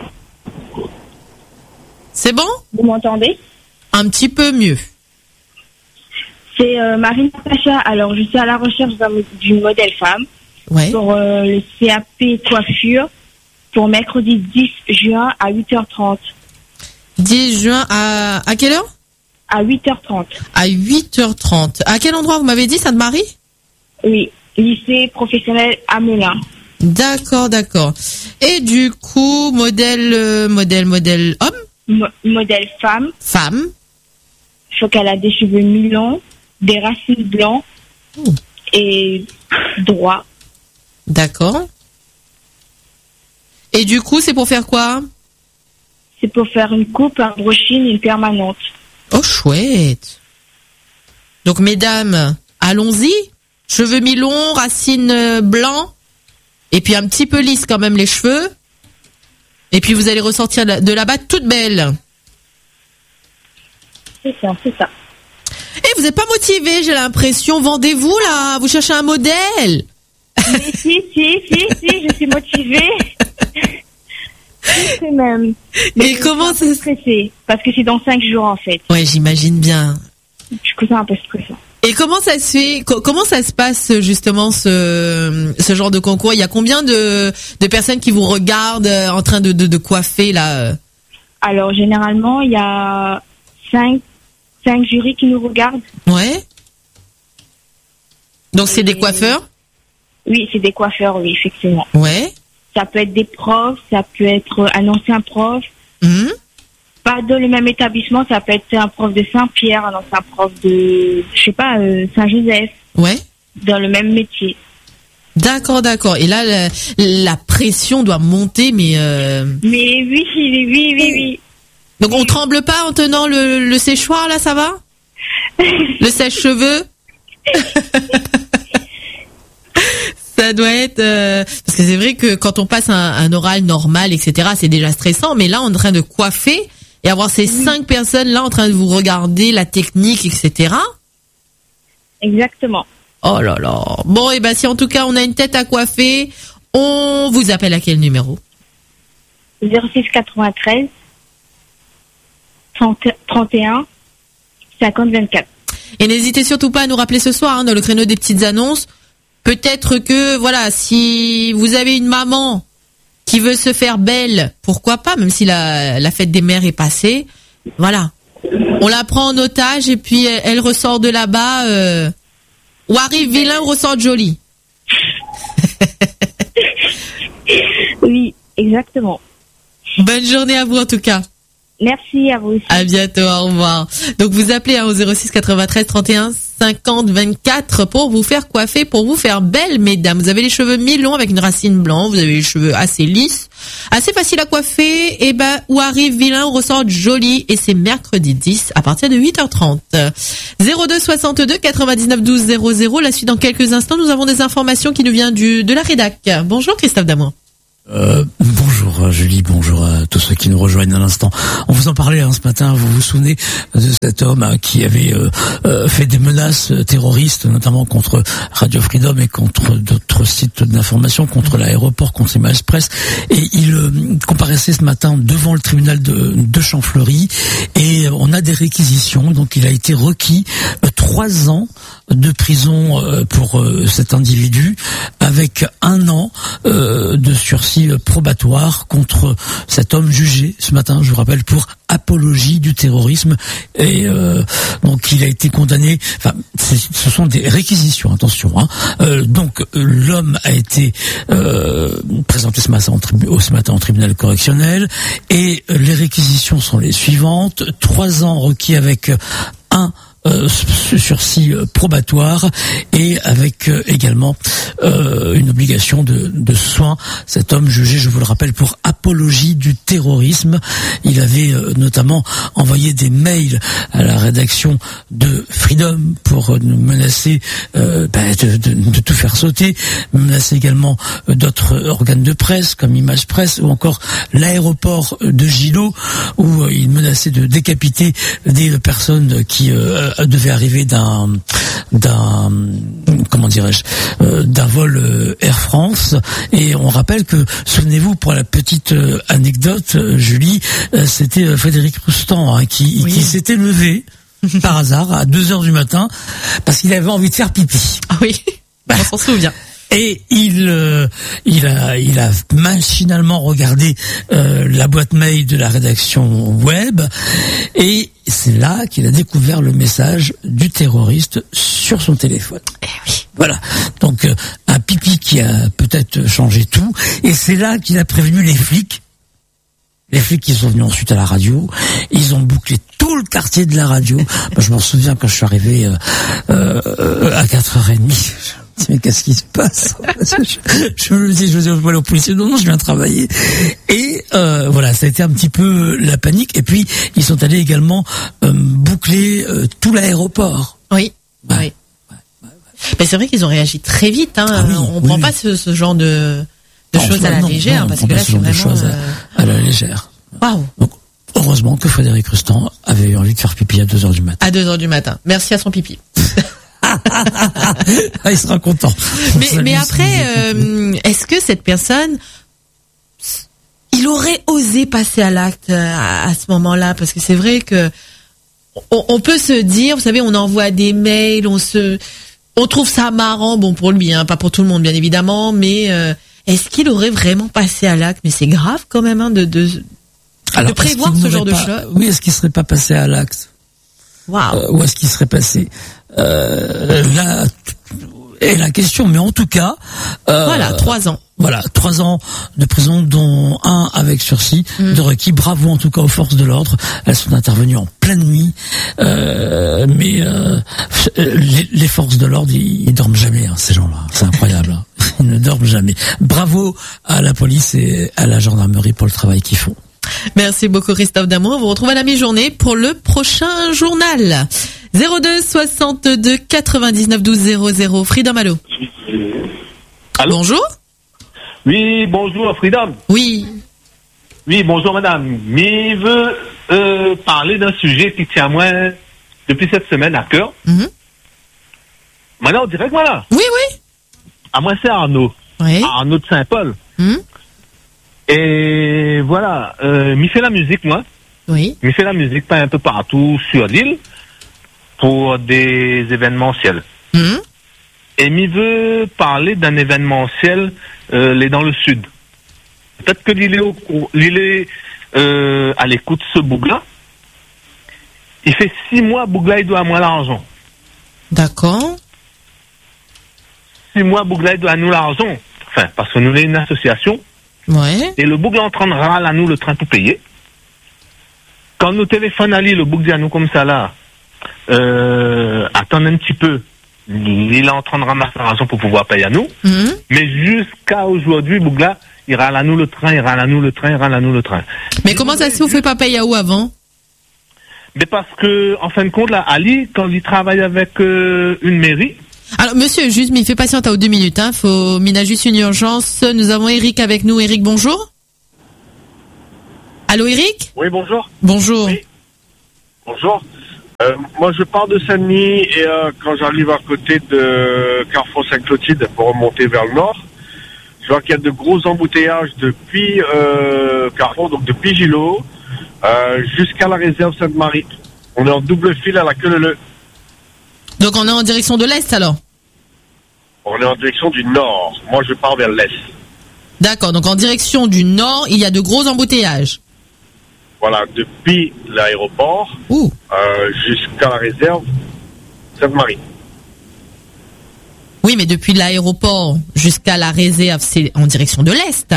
C'est bon? Vous m'entendez? Un petit peu mieux. C'est Marine Natacha. Alors, je suis à la recherche d'une modèle femme pour le CAP coiffure pour mercredi 10 juin à 8h30. 10 juin à quelle heure? À 8h30. À 8h30. À quel endroit vous m'avez dit, Sainte-Marie? Oui, lycée professionnel Amelin. D'accord. Et du coup, modèle homme? Modèle femme. Femme. Il faut qu'elle a des cheveux mi-longs, des racines blancs et droits. D'accord. Et du coup, c'est pour faire quoi? C'est pour faire une coupe, un brushing, une permanente. Oh, chouette. Donc, mesdames, allons-y. Cheveux mi-longs, racines blancs. Et puis un petit peu lisse quand même les cheveux. Et puis vous allez ressortir de là-bas toute belle. C'est ça. Et vous n'êtes pas motivé, j'ai l'impression. Vendez-vous là, vous cherchez un modèle. Mais si, je suis motivée. C'est même. Mais comment ça? Je suis un peu stressée parce que c'est dans 5 jours en fait. Ouais, j'imagine bien. Du coup, c'est un peu stressant. Et comment ça se fait? Comment ça se passe justement ce genre de concours? Il y a combien de personnes qui vous regardent en train de coiffer là? Alors généralement, il y a 5 jurys qui nous regardent. Ouais. Donc c'est des coiffeurs? Oui, c'est des coiffeurs, oui, effectivement. Ouais. Ça peut être des profs, ça peut être un ancien prof. Pas dans le même établissement, ça peut être un prof de Saint-Pierre, un ancien prof de, je sais pas, Saint-Joseph. Ouais. Dans le même métier. D'accord. Et là, la pression doit monter, mais oui. Donc on tremble pas en tenant le séchoir, là, ça va? Le sèche-cheveux? Ça doit être parce que c'est vrai que quand on passe un oral normal, etc., c'est déjà stressant, mais là on est en train de coiffer et avoir ces 5 personnes là en train de vous regarder la technique, etc. Exactement. Oh là là. Bon, et ben si en tout cas on a une tête à coiffer, on vous appelle à quel numéro? 06 93 31 50 24. Et n'hésitez surtout pas à nous rappeler ce soir dans le créneau des petites annonces. Peut-être que, voilà, si vous avez une maman qui veut se faire belle, pourquoi pas, même si la fête des mères est passée, voilà. On la prend en otage et puis elle ressort de là-bas, ou arrive vilain ou ressort jolie. Oui, exactement. Bonne journée à vous en tout cas. Merci à vous aussi. À bientôt, au revoir. Donc vous appelez au 06 93 31 50 24 pour vous faire coiffer, pour vous faire belle, mesdames. Vous avez les cheveux mi-longs avec une racine blanche, vous avez les cheveux assez lisses, assez facile à coiffer, et ben, ou arrive vilain ou ressort joli, et c'est mercredi 10 à partir de 8h30. 02 62 99 12 00. La suite dans quelques instants, nous avons des informations qui nous viennent de la rédac. Bonjour Christophe Damour. Bonjour Bonjour Julie, bonjour à tous ceux qui nous rejoignent à l'instant. On vous en parlait ce matin, vous vous souvenez de cet homme qui avait fait des menaces terroristes, notamment contre Radio Freedom et contre d'autres sites d'information, contre l'aéroport, contre Image Presse. Et il comparaissait ce matin devant le tribunal de Champfleury et on a des réquisitions. Donc il a été requis 3 ans de prison pour cet individu, avec 1 an de sursis probatoire contre cet homme jugé ce matin, je vous rappelle, pour apologie du terrorisme. Et donc il a été condamné. Enfin, ce sont des réquisitions, attention. Donc l'homme a été présenté ce matin en tribunal correctionnel et les réquisitions sont les suivantes: 3 ans requis avec un sursis probatoire et avec également une obligation de soins. Cet homme jugé, je vous le rappelle, pour apologie du terrorisme. Il avait notamment envoyé des mails à la rédaction de Freedom pour nous menacer de tout faire sauter, menacer également d'autres organes de presse comme Image Presse ou encore l'aéroport de Gilo, où il menaçait de décapiter des personnes qui devait arriver d'un vol Air France. Et on rappelle que, souvenez-vous, pour la petite anecdote, Julie, c'était Frédéric Roustan qui s'était levé par hasard à 2h du matin parce qu'il avait envie de faire pipi. Ah oui, on s'en souvient. Et il a machinalement regardé la boîte mail de la rédaction web et c'est là qu'il a découvert le message du terroriste sur son téléphone. Eh oui. Voilà. Donc un pipi qui a peut-être changé tout et c'est là qu'il a prévenu les flics. Les flics qui sont venus ensuite à la radio, ils ont bouclé tout le quartier de la radio. Moi, je m'en souviens quand je suis arrivé à 4h30. Mais qu'est-ce qui se passe? Je me dis, je vais aller au policier. Non, je viens travailler. Et voilà, ça a été un petit peu la panique. Et puis, ils sont allés également boucler tout l'aéroport. Oui, oui. Mais c'est vrai qu'ils ont réagi très vite. On prend pas ce genre de choses à la légère, parce que là, c'est vraiment... choses à la légère. Waouh. Donc, heureusement que Frédéric Roustan avait eu envie de faire pipi à 2h du matin. À 2h du matin. Merci à son pipi. Il sera content. Mais après, est-ce que cette personne, il aurait osé passer à l'acte à ce moment-là? Parce que c'est vrai que on peut se dire, vous savez, on envoie des mails, on trouve ça marrant, bon pour lui, pas pour tout le monde bien évidemment, mais est-ce qu'il aurait vraiment passé à l'acte? Mais c'est grave quand même de prévoir ce genre de choses. Oui, est-ce qu'il serait pas passé à l'acte? Waouh. Où est-ce qu'il serait passé? Là est la question, mais en tout cas, voilà, 3 ans. Voilà, 3 ans de prison, dont 1 avec sursis de requis. Bravo en tout cas aux forces de l'ordre. Elles sont intervenues en pleine nuit, mais les forces de l'ordre, ils dorment jamais, ces gens-là. C'est incroyable. Ils ne dorment jamais. Bravo à la police et à la gendarmerie pour le travail qu'ils font. Merci beaucoup Christophe Damour. On vous retrouve à la mi-journée pour le prochain journal. 02 62 99 12 00. Freedom, allô. Allô. Bonjour. Oui, bonjour Freedom. Oui. Oui, bonjour madame. Je veux parler d'un sujet qui tient à moi depuis cette semaine à cœur. Maintenant, on dirait que voilà. Oui, oui. À moi, c'est Arnaud. Oui. Arnaud de Saint-Paul. Et voilà, m'y fait la musique, moi. Oui. M'y fait la musique pas un peu partout sur l'île pour des événementiels. Et m'y veut parler d'un événementiel, les dans le sud. Peut-être que l'île est à l'écoute de ce bougla. Il fait 6 mois, bougla, il doit à moi l'argent. D'accord. 6 mois, bougla, il doit à nous l'argent. Enfin, parce que nous, sommes une association. Ouais. Et le bougla en train de râler à nous le train pour payer. Quand nous téléphone à lui, le bougla dit à nous comme ça là, attendez un petit peu. Il est en train de ramasser l'argent pour pouvoir payer à nous. Mais jusqu'à aujourd'hui, bougla, il râle à nous le train, il râle à nous le train, il râle à nous le train. Mais comment ça se fait pas payer à où avant? Mais parce que, en fin de compte, là, Ali, quand il travaille avec une mairie. Alors, monsieur, juste, mais il fait patienter aux 2 minutes, faut, Mina, juste une urgence. Nous avons Eric avec nous. Eric, bonjour. Allô Eric ? Oui, bonjour. Bonjour. Oui. Bonjour. Moi, je pars de Saint-Denis et quand j'arrive à côté de Carrefour Sainte-Clotilde pour remonter vers le nord, je vois qu'il y a de gros embouteillages depuis Carrefour, donc depuis Gillot, jusqu'à la réserve Sainte-Marie. On est en double fil à la queue-leu. Donc on est en direction de l'Est alors ? On est en direction du nord. Moi, je pars vers l'Est. D'accord, donc en direction du nord, il y a de gros embouteillages. Voilà, depuis l'aéroport jusqu'à la réserve Sainte-Marie. Oui, mais depuis l'aéroport jusqu'à la réserve, c'est en direction de l'Est.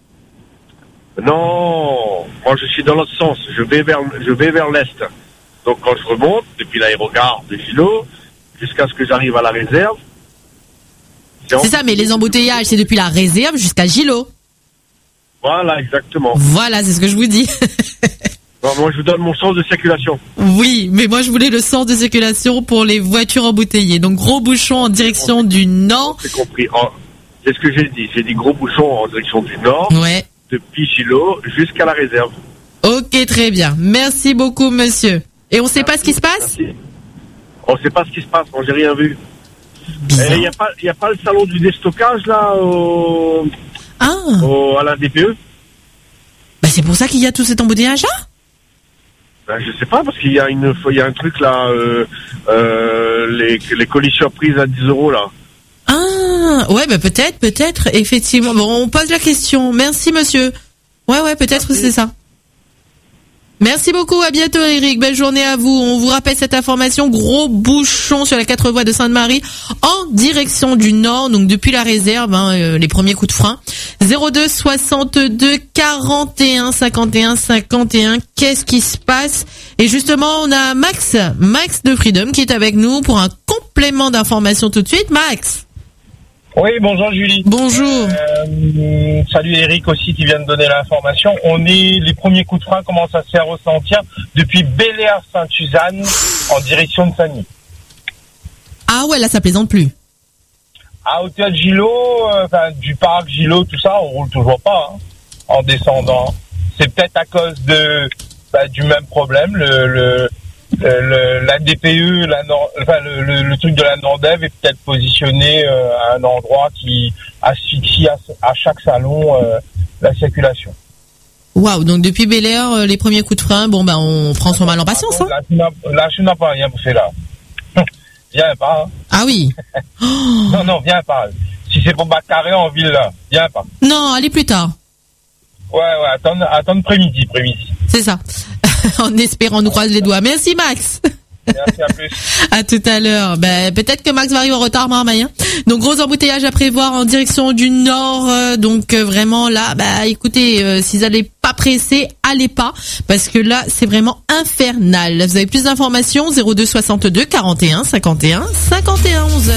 Non, moi je suis dans l'autre sens. Je vais vers l'Est. Donc quand je remonte, depuis l'aérogare de Gillot, jusqu'à ce que j'arrive à la réserve. C'est ça, mais les embouteillages, c'est depuis la réserve jusqu'à Gillot. Voilà, exactement. Voilà, c'est ce que je vous dis. Non, moi je vous donne mon sens de circulation. Oui, mais moi je voulais le sens de circulation pour les voitures embouteillées. Donc gros bouchon en direction du nord. C'est compris. C'est ce que j'ai dit. J'ai dit gros bouchon en direction du nord. Ouais. Depuis Gillot jusqu'à la réserve. Ok, très bien. Merci beaucoup, monsieur. Et on sait pas ce qui se passe ? Merci. On sait pas ce qui se passe. Moi, j'ai rien vu. Il y a pas le salon du déstockage là à la DPE. Bah c'est pour ça qu'il y a tout cet embouteillage là. Ben, je sais pas parce qu'il y a un truc là les colis surprises à 10 € là. Ah ouais, bah peut-être effectivement. Bon, on pose la question. Merci monsieur. Ouais, peut-être c'est ça. Merci beaucoup, à bientôt Eric, belle journée à vous. On vous rappelle cette information, gros bouchon sur la 4 voies de Sainte-Marie en direction du nord, donc depuis la réserve, les premiers coups de frein. 02 62 41 51 51, qu'est-ce qui se passe? Et justement, on a Max de Freedom qui est avec nous pour un complément d'information tout de suite. Max. Oui, bonjour Julie. Bonjour. Salut Eric aussi qui vient de donner l'information. Les premiers coups de frein commencent à se faire ressentir depuis Bel-Air-Sainte-Suzanne en direction de Saint-Denis. Ah ouais, là ça plaisante plus. À hauteur de Gillot, du parc Gillot, tout ça, on roule toujours pas en descendant. C'est peut-être à cause du même problème, la DPE, le truc de la Nordev est peut-être positionné à un endroit qui asphyxie à chaque salon la circulation. Waouh, donc depuis Bel-Air, les premiers coups de frein, on prend son mal en patience. Là, je n'ai pas rien bouffé là. Viens pas. Ah oui. Non, viens pas. Si c'est pour battre carré en ville là, viens pas. Non, allez plus tard. Ouais, attends après-midi. C'est ça. En espérant, nous croise les doigts. Merci Max. Merci, à plus. À tout à l'heure. Peut-être que Max va arriver en retard, Marmaille. Donc gros embouteillage à prévoir en direction du nord. Donc vraiment là, écoutez, si vous n'allez pas presser, allez pas, parce que là c'est vraiment infernal. Vous avez plus d'informations 02 62 41 51 51 11h.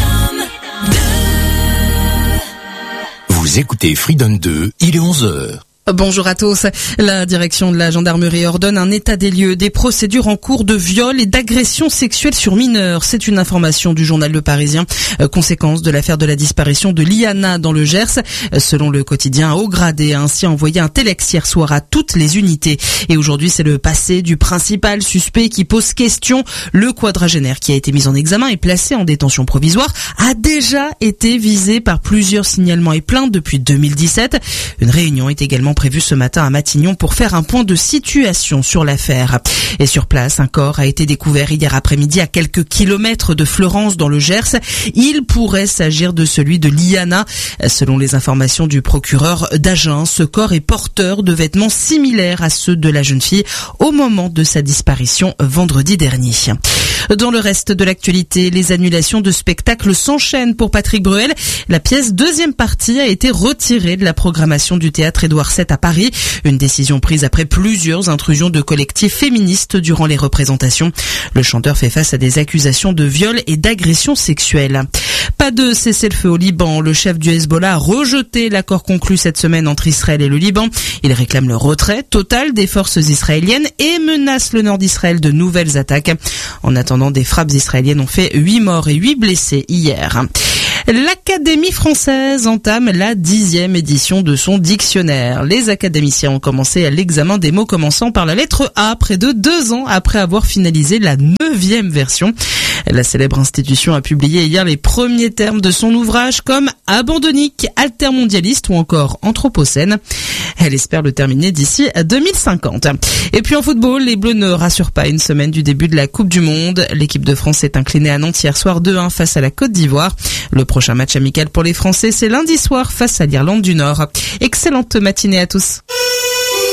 Vous écoutez Freedom 2, il est 11h. Bonjour à tous. La direction de la gendarmerie ordonne un état des lieux des procédures en cours de viol et d'agression sexuelle sur mineurs. C'est une information du journal Le Parisien, conséquence de l'affaire de la disparition de Liana dans le Gers. Selon le quotidien, Haut Gradé a ainsi envoyé un telex hier soir à toutes les unités. Et aujourd'hui, c'est le passé du principal suspect qui pose question. Le quadragénaire qui a été mis en examen et placé en détention provisoire a déjà été visé par plusieurs signalements et plaintes depuis 2017. Une réunion est également prévu ce matin à Matignon pour faire un point de situation sur l'affaire. Et sur place, un corps a été découvert hier après-midi à quelques kilomètres de Fleurance dans le Gers. Il pourrait s'agir de celui de Liana. Selon les informations du procureur d'Agen, ce corps est porteur de vêtements similaires à ceux de la jeune fille au moment de sa disparition vendredi dernier. Dans le reste de l'actualité, les annulations de spectacles s'enchaînent pour Patrick Bruel. La pièce deuxième partie a été retirée de la programmation du théâtre Édouard VII à Paris. Une décision prise après plusieurs intrusions de collectifs féministes durant les représentations. Le chanteur fait face à des accusations de viol et d'agression sexuelle. Pas de cessez-le-feu au Liban. Le chef du Hezbollah a rejeté l'accord conclu cette semaine entre Israël et le Liban. Il réclame le retrait total des forces israéliennes et menace le nord d'Israël de nouvelles attaques. En attendant, des frappes israéliennes ont fait 8 morts et 8 blessés hier. L'Académie française entame la 10e édition de son dictionnaire. Les académiciens ont commencé l'examen des mots commençant par la lettre A près de 2 ans après avoir finalisé la 9e version. La célèbre institution a publié hier les premiers termes de son ouvrage comme abandonnique, altermondialiste ou encore anthropocène. Elle espère le terminer d'ici 2050. Et puis en football, les Bleus ne rassurent pas une semaine du début de la Coupe du Monde. L'équipe de France s'est inclinée à Nantes hier soir 2-1 face à la Côte d'Ivoire. Le prochain match amical pour les Français, c'est lundi soir face à l'Irlande du Nord. Excellente matinée à tous.